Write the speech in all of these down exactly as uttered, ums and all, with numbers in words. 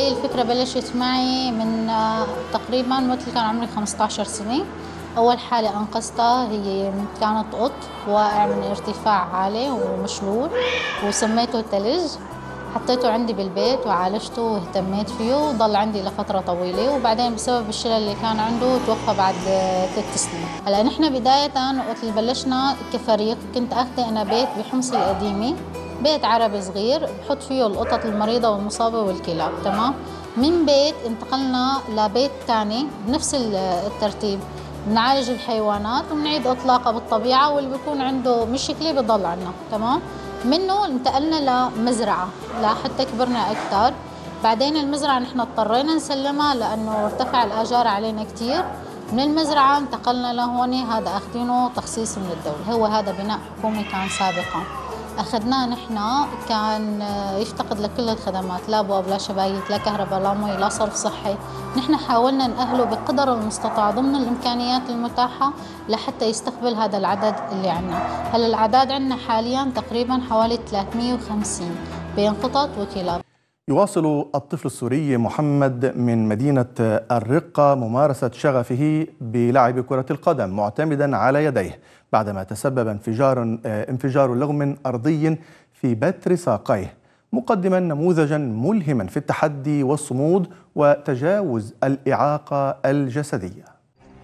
هي الفكرة بلشت معي من تقريبا مثل كان عمري خمسة عشر سنة. أول حالة أنقذتها هي كانت قط واقع من ارتفاع عالي ومشلول، وسميته تلج. حطيته عندي بالبيت وعالجته واهتميت فيه وضل عندي لفترة طويلة، وبعدين بسبب الشلل اللي كان عنده توفى بعد ثلاث سنين. هلا نحن بداية وقت اللي بلشنا كفريق كنت اخذه انا بيت بحمص القديمة، بيت عربي صغير بحط فيه القطط المريضة والمصابة والكلاب، تمام. من بيت انتقلنا لبيت ثاني بنفس الترتيب، بنعالج الحيوانات وبنعيد اطلاقها بالطبيعة، واللي بيكون عنده مشكلة بضل عنا، تمام. منه انتقلنا لمزرعة لحتى كبرنا أكثر. بعدين المزرعة نحن اضطرينا نسلمها لأنه ارتفع الآجار علينا كثير. من المزرعة انتقلنا لهون، هذا أخذينه تخصيص من الدولة، هو هذا بناء حكومي كان سابقا أخذناه نحن، كان يفتقد لكل الخدمات، لا أبواب لا شبايك لا كهرباء لا مي لا صرف صحي. نحن حاولنا نأهله بقدر المستطاع ضمن الإمكانيات المتاحة لحتى يستقبل هذا العدد اللي عنا. هلا الأعداد عنا حاليا تقريبا حوالي ثلاثمئة وخمسين بين قطط وكلاب. يواصل الطفل السوري محمد من مدينة الرقة ممارسة شغفه بلعب كرة القدم معتمدا على يديه، بعدما تسبب انفجار انفجار لغم أرضي في بتر ساقيه، مقدما نموذجا ملهما في التحدي والصمود وتجاوز الإعاقة الجسدية.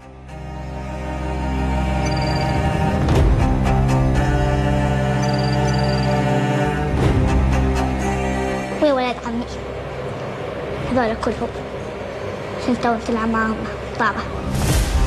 ولاد عمي هذول كلهم كنت تلعب معهم بابا.